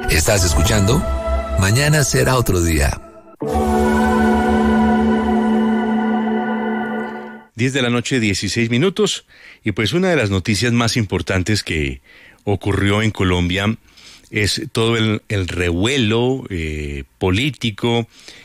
Estás escuchando Mañana será otro día. 10 de la noche, 16 minutos. Y pues una de las noticias más importantes que ocurrió en Colombia es todo el revuelo político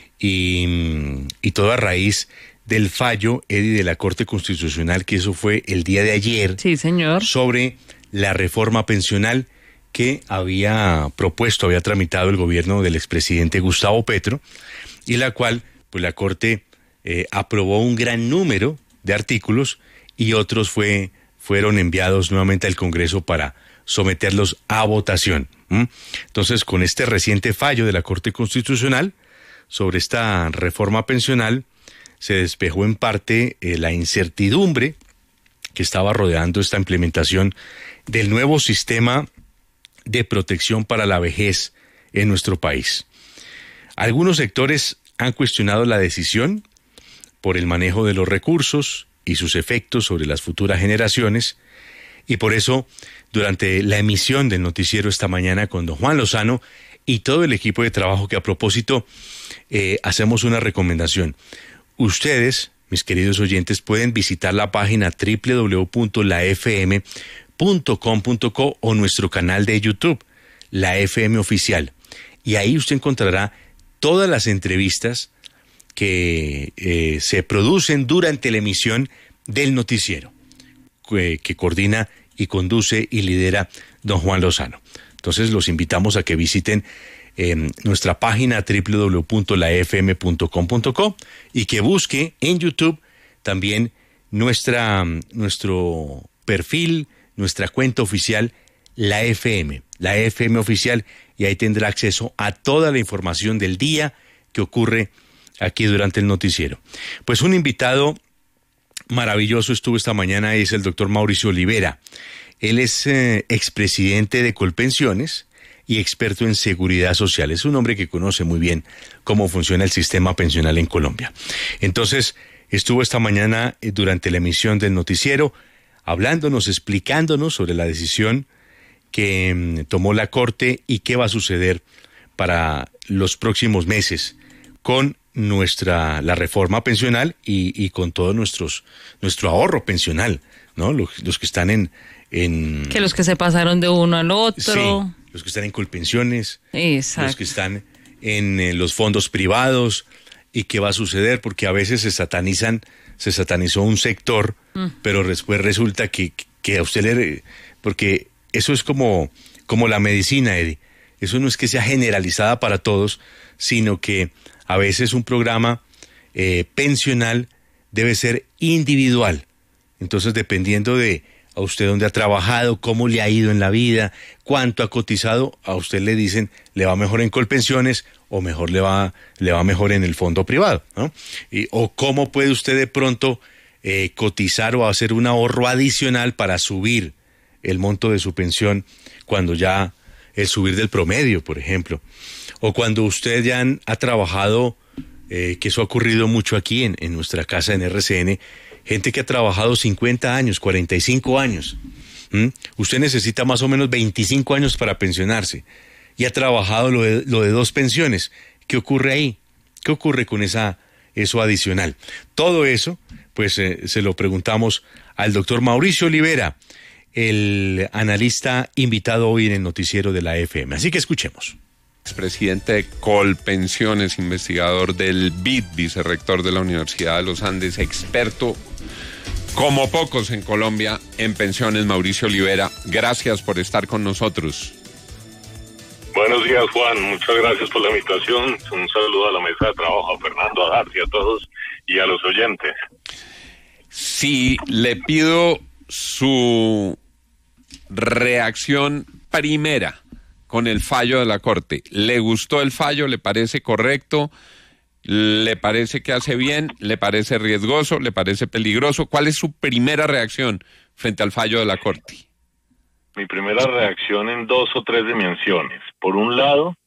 y todo a raíz del fallo, Eddie, de la Corte Constitucional, que eso fue el día de ayer. Sí, señor. Sobre la reforma pensional que había tramitado el gobierno del expresidente Gustavo Petro, y la cual, pues la Corte aprobó un gran número de artículos y otros fueron enviados nuevamente al Congreso para someterlos a votación. Entonces, con este reciente fallo de la Corte Constitucional sobre esta reforma pensional, se despejó en parte la incertidumbre que estaba rodeando esta implementación del nuevo sistema de protección para la vejez en nuestro país. Algunos sectores han cuestionado la decisión por el manejo de los recursos y sus efectos sobre las futuras generaciones, y por eso, durante la emisión del noticiero esta mañana con don Juan Lozano y todo el equipo de trabajo, que a propósito hacemos una recomendación. Ustedes, mis queridos oyentes, pueden visitar la página www.lafm.com.co o nuestro canal de YouTube, La FM Oficial, y ahí usted encontrará todas las entrevistas que se producen durante la emisión del noticiero, que coordina y conduce y lidera don Juan Lozano. Entonces los invitamos a que visiten nuestra página www.lafm.com.co y que busque en YouTube también nuestro perfil, nuestra cuenta oficial, la FM Oficial, y ahí tendrá acceso a toda la información del día que ocurre aquí durante el noticiero. Pues un invitado maravilloso estuvo esta mañana, es el doctor Mauricio Olivera. Él es expresidente de Colpensiones y experto en seguridad social. Es un hombre que conoce muy bien cómo funciona el sistema pensional en Colombia. Entonces, estuvo esta mañana durante la emisión del noticiero hablándonos, explicándonos sobre la decisión que tomó la Corte y qué va a suceder para los próximos meses con la reforma pensional y con todo nuestro ahorro pensional, ¿no? Los que están que los que se pasaron de uno al otro. Sí, los que están en Colpensiones. Exacto. Los que están en los fondos privados, y qué va a suceder, porque a veces se satanizó un sector, pero después resulta que a usted porque eso es como la medicina, Eddie. Eso no es que sea generalizada para todos, sino que a veces un programa pensional debe ser individual. Entonces, dependiendo de a usted dónde ha trabajado, cómo le ha ido en la vida, cuánto ha cotizado, a usted le dicen, le va mejor en Colpensiones o mejor le va mejor en el fondo privado, ¿no? O cómo puede usted de pronto cotizar o hacer un ahorro adicional para subir el monto de su pensión cuando ya el subir del promedio, por ejemplo. O cuando usted ya ha trabajado, que eso ha ocurrido mucho aquí en nuestra casa en RCN, gente que ha trabajado 50 años, 45 años. Usted necesita más o menos 25 años para pensionarse y ha trabajado lo de 2 pensiones. ¿Qué ocurre ahí? ¿Qué ocurre con eso adicional? Todo eso, pues se lo preguntamos al doctor Mauricio Olivera, el analista invitado hoy en el noticiero de la FM. Así que escuchemos. Expresidente de Colpensiones, investigador del BID, vicerrector de la Universidad de los Andes, experto como pocos en Colombia en pensiones, Mauricio Olivera. Gracias por estar con nosotros. Buenos días, Juan. Muchas gracias por la invitación. Un saludo a la mesa de trabajo, a Fernando, a Darcy, a todos y a los oyentes. Sí, le pido su reacción primera con el fallo de la Corte. ¿Le gustó el fallo? ¿Le parece correcto? ¿Le parece que hace bien? ¿Le parece riesgoso? ¿Le parece peligroso? ¿Cuál es su primera reacción frente al fallo de la Corte? Mi primera reacción en 2 o 3 dimensiones. Por un lado,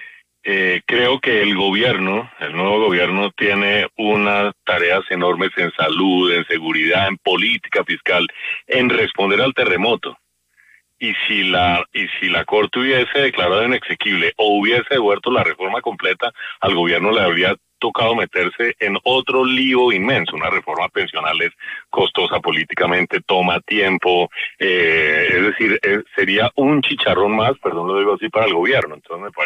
creo que el nuevo gobierno tiene unas tareas enormes en salud, en seguridad, en política fiscal, en responder al terremoto. y si la Corte hubiese declarado inexequible o hubiese devuelto la reforma completa, al gobierno le habría tocado meterse en otro lío inmenso. Una reforma pensional es costosa políticamente, toma tiempo, es decir, sería un chicharrón más, perdón lo digo así, para el gobierno. Entonces me parece